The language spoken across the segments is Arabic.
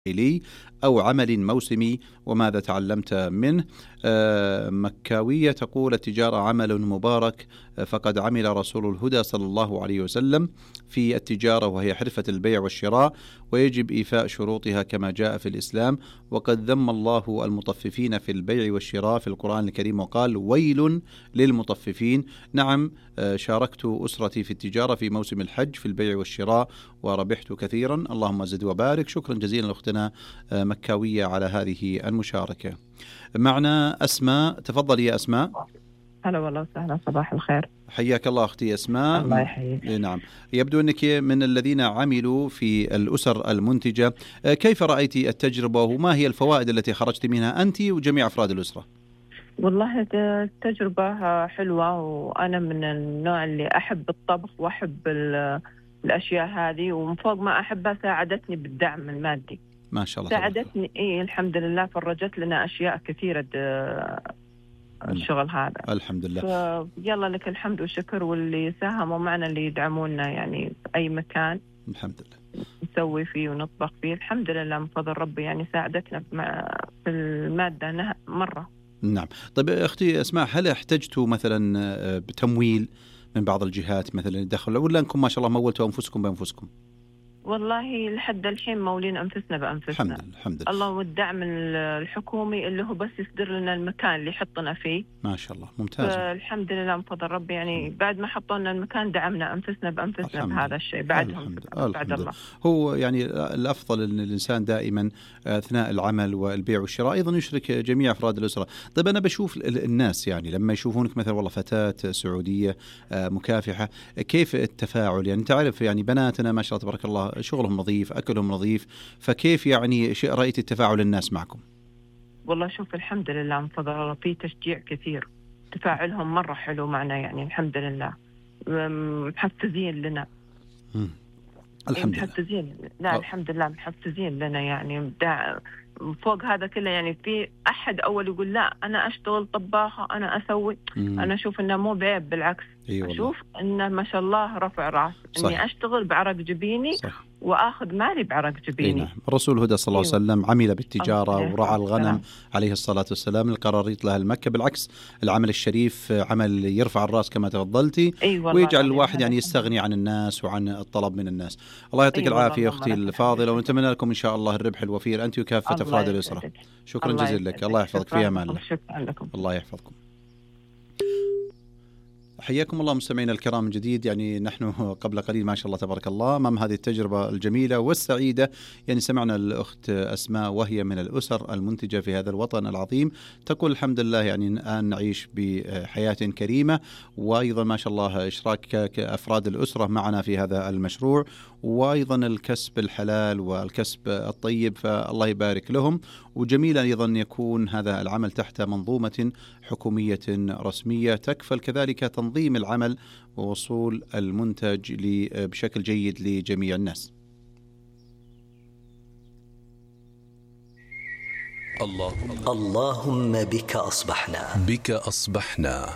لي أو عمل موسمي وماذا تعلمت منه؟ مكاوية تقول: التجارة عمل مبارك، فقد عمل رسول الهدى صلى الله عليه وسلم في التجارة، وهي حرفة البيع والشراء، ويجب إيفاء شروطها كما جاء في الإسلام، وقد ذم الله المطففين في البيع والشراء في القرآن الكريم وقال: ويل للمطففين. نعم، شاركت أسرتي في التجارة في موسم الحج في البيع والشراء وربحت كثيرا، اللهم زد وبارك. شكرا جزيلا لأختنا مكاوية على هذه المشاركة. معنا أسماء، تفضل يا أسماء. هلا والله وسهلا، صباح الخير. حياك الله أختي أسماء. الله يحييك. نعم، يبدو أنك من الذين عملوا في الأسر المنتجة. كيف رأيت التجربة وما هي الفوائد التي خرجت منها أنت وجميع أفراد الأسرة؟ والله التجربة حلوة، وأنا من النوع اللي أحب الطبخ وأحب الأشياء هذه، ومن فوق ما أحبها ساعدتني بالدعم المادي. ما شاء الله ساعدتني الحمد لله، فرجت لنا أشياء كثيرة الشغل هذا الحمد لله. يلا لك الحمد والشكر، واللي ساهموا معنا اللي يدعمونا يعني في أي مكان الحمد لله نسوي فيه ونطبخ فيه، الحمد لله من فضل ربي، يعني ساعدتنا في المادة مرة. نعم. طيب أختي أسماء، هل احتجتوا مثلا بتمويل من بعض الجهات مثلا يدخل، ولا أنكم ما شاء الله مولتوا أنفسكم بأنفسكم؟ والله لحد الحين مولين أنفسنا بأنفسنا الحمد لله. الله، والدعم الحكومي اللي هو بس يصدر لنا المكان اللي يحطنا فيه. ما شاء الله ممتاز. الحمد لله من فضل ربي، يعني بعد ما حطوا لنا المكان دعمنا أنفسنا بأنفسنا بهذا الشيء بعدهم. بعد الله هو يعني الأفضل أن الإنسان دائما أثناء العمل والبيع والشراء أيضا يشرك جميع أفراد الأسرة. طيب أنا بشوف الناس يعني لما يشوفونك مثلا والله فتاة سعودية مكافحة، كيف التفاعل؟ يعني تعرف يعني بناتنا ما شاء الله تبارك الله شغلهم نظيف، أكلهم نظيف، فكيف يعني رأيت التفاعل الناس معكم؟ والله شوف الحمد لله من فضل الله في تشجيع كثير، تفاعلهم مرة حلو معنا، يعني الحمد لله محفزين لنا. الحمد محفزين. لا الحمد لله محفزين لنا، يعني فوق هذا كله يعني في أحد أول يقول لا أنا أشتغل طباخة أنا أسوي. أنا أشوف إنه مو بعيب، بالعكس. أشوف إنه ما شاء الله رفع رأس إني أشتغل بعرق جبيني. صح. وآخذ مالي بعرق جبيني. الرسول الهدى صلى الله عليه وسلم عمل بالتجارة ورعى الغنم عليه الصلاة والسلام، القراريط لها المكة. بالعكس العمل الشريف عمل يرفع الرأس كما تفضلتي، ويجعل الواحد يعني يستغني عن الناس وعن الطلب من الناس. الله يعطيك العافية أختي الفاضلة، ونتمنى لكم إن شاء الله الربح الوفير أنت وكافة أفراد الأسرة. شكرا جزيلا لك، الله يحفظك، في أمان الله. الله يحفظكم. حياكم الله مستمعينا الكرام من جديد. يعني نحن قبل قليل ما شاء الله تبارك الله أمام هذه التجربة الجميلة والسعيدة، يعني سمعنا الأخت أسماء وهي من الأسر المنتجة في هذا الوطن العظيم، تقول الحمد لله يعني الآن نعيش بحياة كريمة، وأيضا ما شاء الله إشراك أفراد الأسرة معنا في هذا المشروع، وأيضا الكسب الحلال والكسب الطيب، فالله يبارك لهم. وجميل أيضا يكون هذا العمل تحت منظومة حكومية رسمية تكفل كذلك تنظيم العمل ووصول المنتج بشكل جيد لجميع الناس. اللهم بك أصبحنا.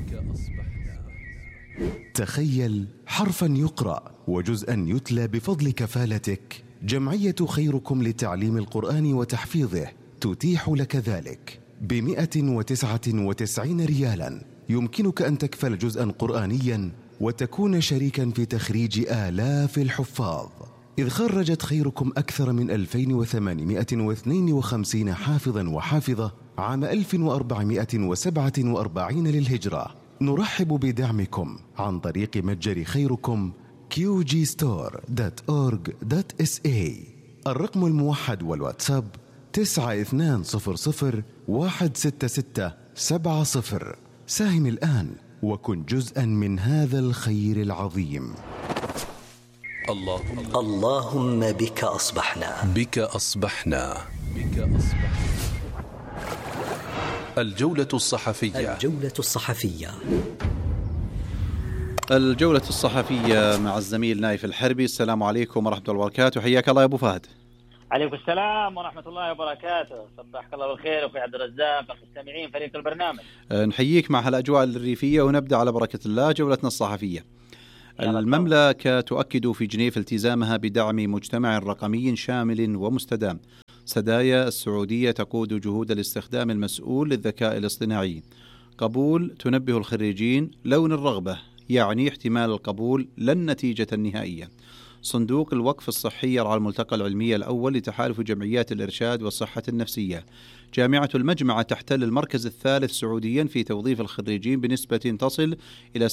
تخيل حرفا يقرأ وجزءا يتلى بفضل كفالتك. جمعية خيركم لتعليم القرآن وتحفيظه تتيح لك ذلك ب199 ريالا. يمكنك أن تكفل جزءا قرآنيا وتكون شريكا في تخريج آلاف الحفاظ، إذ خرجت خيركم أكثر من 2852 حافظا وحافظة عام 1447 للهجرة. نرحب بدعمكم عن طريق متجر خيركم qgstore.org.sa. الرقم الموحد والواتساب 9200166770. ساهم الآن وكن جزءا من هذا الخير العظيم. اللهم بك أصبحنا. الجولة الصحفية. الجولة الصحفية مع الزميل نايف الحربي. السلام عليكم ورحمة الله وبركاته. حياك الله يا أبو فهد. عليكم السلام ورحمة الله وبركاته. صباحك الله بالخير أخوي عبد الرزاق، المستمعين فريق البرنامج. نحييك مع هالأجواء الريفية ونبدأ على بركة الله جولتنا الصحفية. المملكة تؤكد في جنيف التزامها بدعم مجتمع رقمي شامل ومستدام. سدايا السعودية تقود جهود الاستخدام المسؤول للذكاء الاصطناعي. قبول تنبه الخريجين لون الرغبة يعني احتمال القبول لا النتيجة النهائية. صندوق الوقف الصحي يرعى الملتقى العلمي الأول لتحالف جمعيات الإرشاد والصحة النفسية. جامعة المجمعة تحتل المركز الثالث سعوديا في توظيف الخريجين بنسبة تصل إلى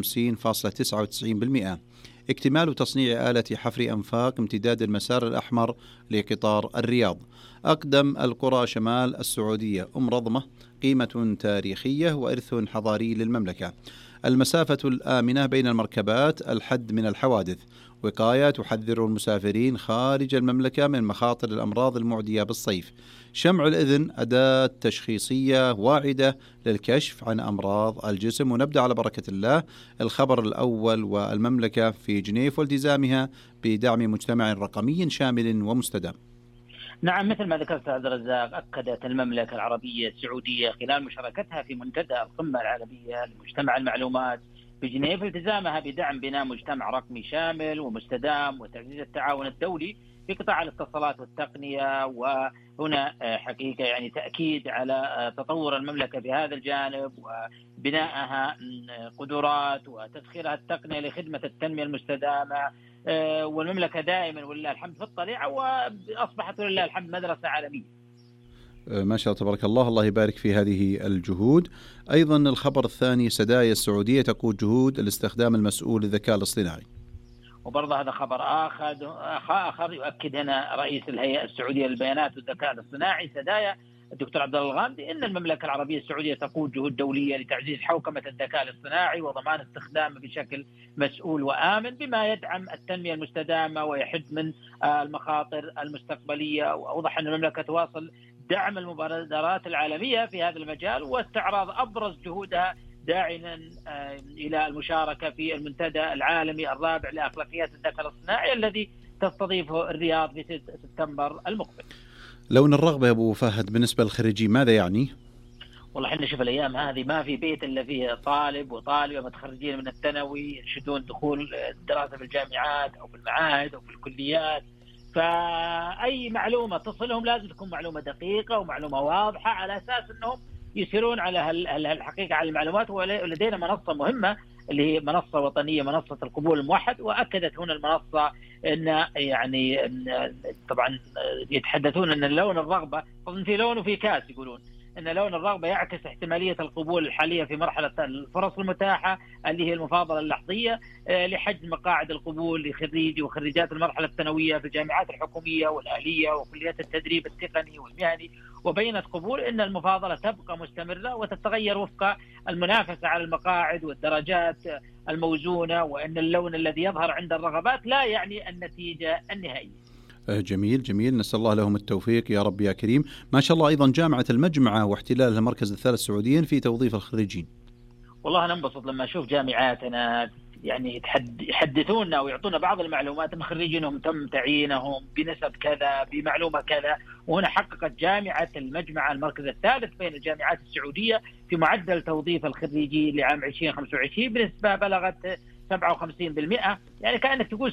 57.99%. اكتمال تصنيع آلة حفر أنفاق امتداد المسار الأحمر لقطار الرياض. أقدم القرى شمال السعودية رضمة قيمة تاريخية وإرث حضاري للمملكة. المسافة الآمنة بين المركبات الحد من الحوادث. وقاية تحذر المسافرين خارج المملكة من مخاطر الأمراض المعدية بالصيف. شمع الإذن أداة تشخيصية واعدة للكشف عن أمراض الجسم. ونبدأ على بركة الله الخبر الأول والمملكة في جنيف والتزامها بدعم مجتمع رقمي شامل ومستدام. نعم، مثل ما ذكرت عبد الرزاق، أكدت المملكة العربية السعودية خلال مشاركتها في منتدى القمة العالمية لمجتمع المعلومات بجنيف التزامها بدعم بناء مجتمع رقمي شامل ومستدام وتعزيز التعاون الدولي في قطاع الاتصالات والتقنية. وهنا حقيقة يعني تأكيد على تطور المملكة في هذا الجانب وبنائها قدرات وتسخيرها التقنية لخدمة التنمية المستدامة. والمملكة دائما ولله الحمد في الطليعة، وأصبحت ولله الحمد مدرسة عالمية. ما شاء الله تبارك الله، الله يبارك في هذه الجهود. أيضا الخبر الثاني، سدايا السعودية تقود جهود الاستخدام المسؤول للذكاء الاصطناعي. وبرضه هذا خبر آخر يؤكد هنا رئيس الهيئة السعودية للبيانات والذكاء الاصطناعي سدايا الدكتور عبد الله الغامدي إن المملكة العربية السعودية تقود جهود دولية لتعزيز حوكمة الذكاء الاصطناعي وضمان استخدامه بشكل مسؤول وآمن بما يدعم التنمية المستدامة ويحد من المخاطر المستقبلية. وأوضح أن المملكة تواصل دعم المبادرات العالمية في هذا المجال واستعراض أبرز جهودها داعيا إلى المشاركة في المنتدى العالمي الرابع لأخلاقيات الذكاء الاصطناعي الذي تستضيفه الرياض في سبتمبر المقبل. لون الرغبة يا أبو فهد بالنسبة للخريجين ماذا يعني؟ والله احنا شوف الأيام هذه ما في بيت إلا فيه طالب وطالبة متخرجين من الثانوي ينشدون دخول الدراسة في الجامعات أو في المعاهد أو في الكليات. فأي معلومة تصلهم لازم تكون معلومة دقيقة ومعلومة واضحة على أساس أنهم يسيرون على الحقيقة على المعلومات. ولدينا منصة مهمة اللي هي منصة وطنية، منصة القبول الموحد. وأكدت هنا المنصة أن يعني طبعا يتحدثون أن لون الرغبة طبعا في لون وفي كاس، يقولون أن لون الرغبة يعكس احتمالية القبول الحالية في مرحلة الفرص المتاحة اللي هي المفاضلة اللحظية لحجز مقاعد القبول لخريجي وخريجات المرحلة الثانوية في الجامعات الحكومية والأهلية وكليات التدريب التقني والمهني. وبينت قبول أن المفاضلة تبقى مستمرة وتتغير وفق المنافسة على المقاعد والدرجات الموزونة، وأن اللون الذي يظهر عند الرغبات لا يعني النتيجة النهائية. جميل جميل، نسأل الله لهم التوفيق يا رب يا كريم. ما شاء الله أيضا جامعة المجمعة واحتلالها المركز الثالث سعوديا في توظيف الخريجين. والله أنا انبسط لما أشوف جامعاتنا يعني يحدثونا ويعطونا بعض المعلومات من خريجينهم تم تعيينهم بنسب كذا بمعلومة كذا. وهنا حققت جامعة المجمعة المركز الثالث بين الجامعات السعودية في معدل توظيف الخريجين لعام 2025 بنسبة بلغت 57%. يعني كأنك تقول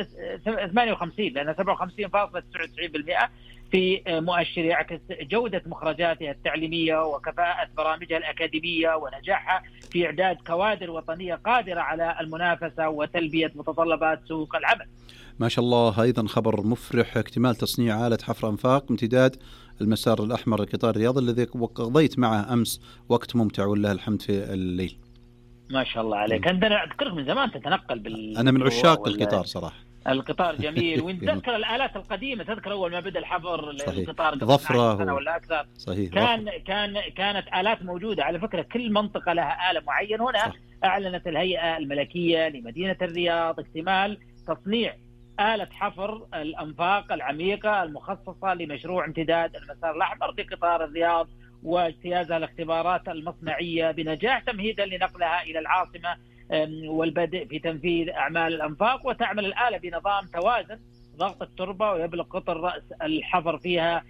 58 لأن 57.99% في مؤشر يعكس جودة مخرجاتها التعليمية وكفاءة برامجها الأكاديمية ونجاحها في إعداد كوادر وطنية قادرة على المنافسة وتلبية متطلبات سوق العمل. ما شاء الله. أيضا خبر مفرح، اكتمال تصنيع آلة حفر أنفاق امتداد المسار الأحمر لقطار الرياض الذي قضيت معه أمس وقت ممتع ولله الحمد في الليل. ما شاء الله عليك. أنا أذكرك من زمان تتنقل أنا من عشاق القطار صراحة. القطار جميل. ونتذكر الآلات القديمة، تذكر أول ما بدأ الحفر القطار ظفرة سنة ولا أكثر. صحيح. كانت آلات موجودة على فكرة، كل منطقة لها آلة معينة. هنا صح. أعلنت الهيئة الملكية لمدينة الرياض اكتمال تصنيع آلة حفر الأنفاق العميقة المخصصة لمشروع امتداد المسار الأحمر بقطار الرياض واجتيازها الاختبارات المصنعية بنجاح تمهيدا لنقلها إلى العاصمة والبدء في تنفيذ أعمال الأنفاق. وتعمل الآلة بنظام توازن ضغط التربة ويبلغ قطر رأس الحفر فيها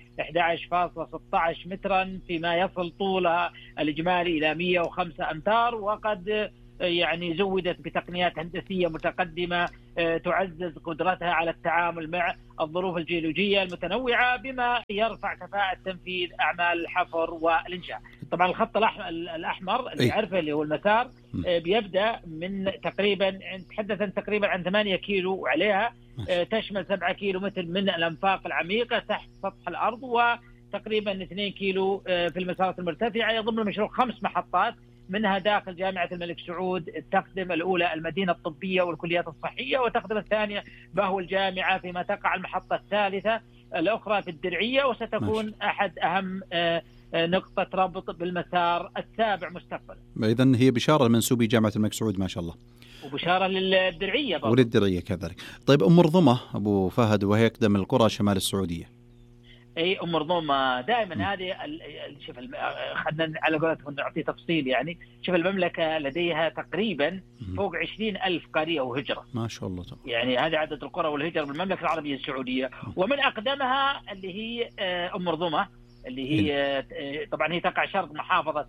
11.16 مترا فيما يصل طولها الإجمالي إلى 105 أمتار. وقد يعني زودت بتقنيات هندسية متقدمة تعزز قدرتها على التعامل مع الظروف الجيولوجية المتنوعة، بما يرفع كفاءة تنفيذ أعمال الحفر والإنشاء. طبعا الخط الأحمر اللي يعرفه اللي هو المسار بيبدأ من تقريبا، نتحدث تقريبا عن 8 كيلو وعليها، تشمل 7 كيلو متر من الأنفاق العميقة تحت سطح الأرض، وتقريبا 2 كيلو في المسارات المرتفعة. يضم المشروع 5 محطات، منها داخل جامعة الملك سعود تخدم الأولى المدينة الطبية والكليات الصحية، وتخدم الثانية بهو الجامعة، فيما تقع المحطة الثالثة الأخرى في الدرعية، وستكون أحد أهم نقطة ربط بالمسار السابع مستقبلا. إذن هي بشارة لمنسوبي جامعة الملك سعود ما شاء الله، وبشارة للدرعية برضو. وللدرعية كذلك. طيب أم رضمة أبو فهد وهي أقدم القرى شمال السعودية. اي ام رضومة دائما هذه شوف خلينا على قولتهم نعطي تفصيل. يعني شوف المملكه لديها تقريبا فوق 20,000 قريه وهجره ما شاء الله. يعني هذا عدد القرى والهجر بالمملكه العربيه السعوديه. ومن اقدمها اللي هي ام رضمة، اللي هي طبعا هي تقع شرق محافظه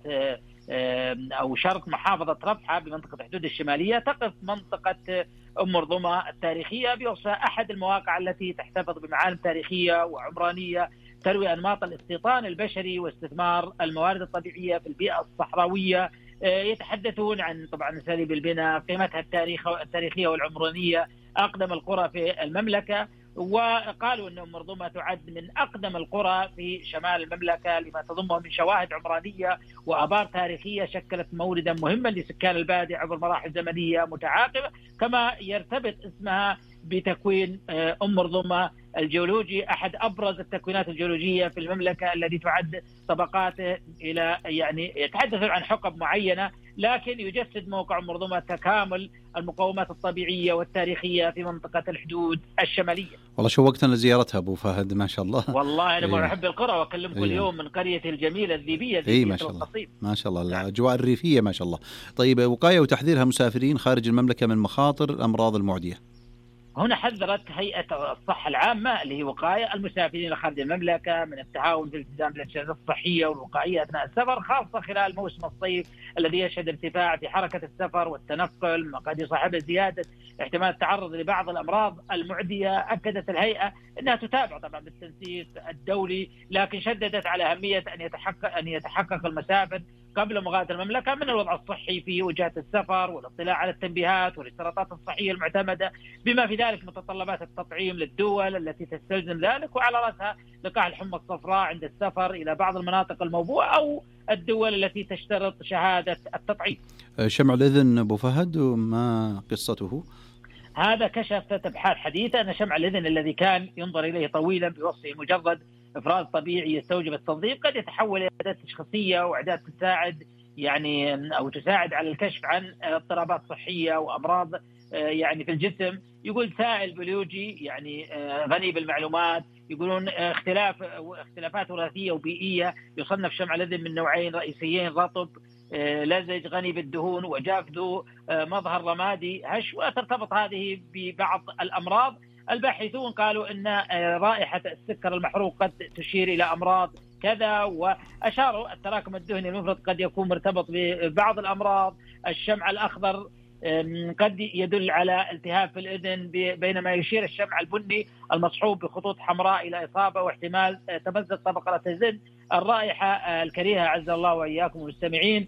او شرق محافظه رفحه بمنطقه حدود الشماليه. تقف منطقه أم رضمة التاريخية بوصفها أحد المواقع التي تحتفظ بمعالم تاريخية وعمرانية تروي أنماط الاستيطان البشري واستثمار الموارد الطبيعية في البيئة الصحراوية. يتحدثون عن طبعا أساليب البناء، قيمتها التاريخية والعمرانية، أقدم القرى في المملكة. وقالوا أن أم رضمة تعد من أقدم القرى في شمال المملكة لما تضمه من شواهد عمرانية وآبار تاريخية شكلت موردا مهما لسكان البادية عبر مراحل زمنية متعاقبة. كما يرتبط اسمها بتكوين أم رضمة الجيولوجي، أحد أبرز التكوينات الجيولوجية في المملكة، الذي تعد طبقاته إلى يعني يتحدثون عن حقب معينة، لكن يجسد موقع أم رضمة تكامل المقومات الطبيعية والتاريخية في منطقة الحدود الشمالية. والله شوقتنا لزيارتها أبو فهد ما شاء الله. والله أنا أحب القرى وأكلم كل يوم من قريتي الجميلة الذيبية ما شاء الله ما شاء الله الأجواء الريفية ما شاء الله. طيب وقاية وتحذيرها مسافرين خارج المملكة من مخاطر الأمراض المعدية. هنا حذرت هيئة الصحة العامة اللي هي وقاية المسافرين خارج المملكة من التهاون في الالتزام بالإرشادات الصحية والوقائية أثناء السفر، خاصة خلال موسم الصيف الذي يشهد ارتفاع في حركة السفر والتنقل، ما قد يصاحبه زيادة احتمال التعرض لبعض الأمراض المعدية. أكدت الهيئة أنها تتابع طبعا بالتنسيق الدولي، لكن شددت على أهمية أن يتحقق المسافر قبل مغادرة المملكة من الوضع الصحي في وجهات السفر والاطلاع على التنبيهات والاشتراطات الصحية المعتمدة، بما في ذلك متطلبات التطعيم للدول التي تستلزم ذلك، وعلى رأسها لقاح الحمى الصفراء عند السفر إلى بعض المناطق الموبوءة أو الدول التي تشترط شهادة التطعيم. شمع الإذن أبو فهد ما قصته؟ هذا كشفت أبحاث حديثة أن شمع الإذن الذي كان ينظر إليه طويلا بوصفه مجرد إفراز طبيعي يستوجب التنظيف قد يتحول إلى أداة تشخيصية وأداة تساعد أو تساعد على الكشف عن اضطرابات صحية وأمراض يعني في الجسم. يقول سائل بيولوجي يعني غني بالمعلومات. يقولون اختلافات وراثية وبيئية. يصنف شمع الإذن من نوعين رئيسيين: رطب لزج غني بالدهون وجاف ذو مظهر رمادي هش، وترتبط هذه ببعض الأمراض. الباحثون قالوا أن رائحة السكر المحروق قد تشير إلى أمراض كذا، وأشاروا التراكم الدهني المفرط قد يكون مرتبط ببعض الأمراض. الشمع الأخضر قد يدل على التهاب في الأذن، بينما يشير الشمع البني المصحوب بخطوط حمراء إلى إصابة واحتمال تمزق طبقة الأذن. الرائحة الكريهة عز الله وإياكم المستمعين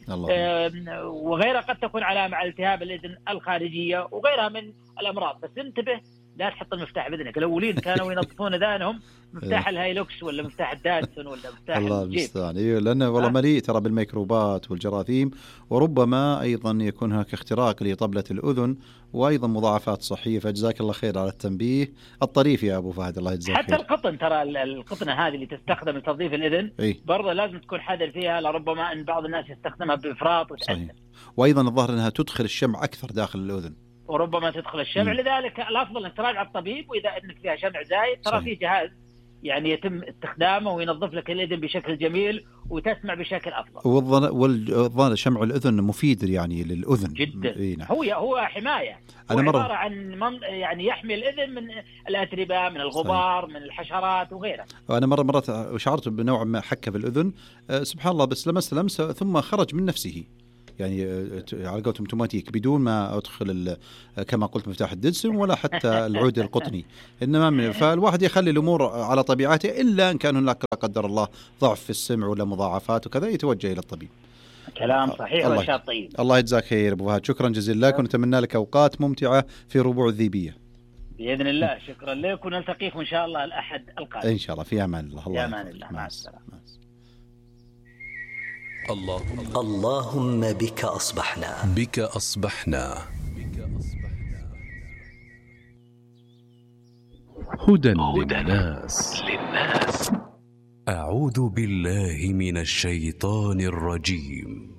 وغيرها قد تكون علامة على التهاب الأذن الخارجية وغيرها من الأمراض. بس انتبه لا تحط المفتاح بإذنك. الأولين كانوا ينظفون ذانهم مفتاح الهايلوكس ولا مفتاح الدادسون ولا مفتاح الله المستعان. لأنه والله مليء ترى بالميكروبات والجراثيم، وربما أيضا يكون هناك اختراق لطبلة الأذن وأيضا مضاعفات صحية. فجزاك الله خير على التنبيه الطريف يا أبو فهد، الله يجزاك حتى خير. القطن ترى القطنة هذه اللي تستخدم لتنظيف الأذن برضه لازم تكون حذر فيها، لربما أن بعض الناس يستخدمها بإفراط وتأثر. وأيضا الظاهر أنها تدخل الشمع أكثر داخل الأذن وربما تدخل الشمع. لذلك الأفضل أن تراجع الطبيب، وإذا أنك فيها شمع زايد ترى فيه جهاز يعني يتم استخدامه وينظف لك الأذن بشكل جميل وتسمع بشكل أفضل. والظاهر شمع الأذن مفيد يعني للأذن جدا. هو حماية، هو عبارة عن يعني يحمي الأذن من الأتربة، من الغبار، من الحشرات وغيرها. أنا مرة شعرت بنوع ما حكة في الأذن سبحان الله، بس لمس ثم خرج من نفسه يعني على قولتهم اوتوماتيك بدون ما ادخل كما قلت مفتاح الدلسم ولا حتى العود القطني، انما فالواحد يخلي الامور على طبيعتها، الا ان كان هناك لا قدر الله ضعف في السمع ولا مضاعفات وكذا يتوجه الى الطبيب. كلام صحيح ونشاط طيب. الله يجزاك خير ابو فهد، شكرا جزيلا لك، ونتمنى لك اوقات ممتعه في ربوع الذيبيه باذن الله. شكرا لك، ونلتقيكم ان شاء الله الأحد القادم ان شاء الله. في امان الله. في امان الله. مع السلامه. اللهم بك أصبحنا. بك أصبحنا. هدى للناس. أعوذ بالله من الشيطان الرجيم.